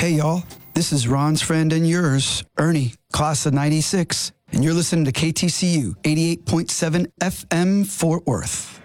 Hey, y'all. This is Ron's friend and yours, Ernie, class of 96. And you're listening to KTCU 88.7 FM Fort Worth.